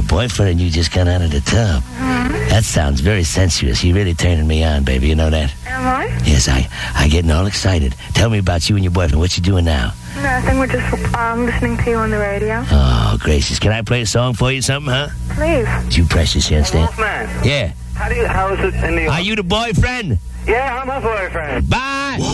boyfriend and you just got out of the tub. Mm-hmm. That sounds very sensuous. You're really turning me on, baby. You know that? Am I? Yes, I getting all excited. Tell me about you and your boyfriend. What you doing now? Nothing. We're just listening to you on the radio. Oh, gracious. Can I play a song for you, something, huh? Please. You precious, you understand? Wolfman. Yeah. How is it in the... Are you the boyfriend? Yeah, I'm a boyfriend. Bye.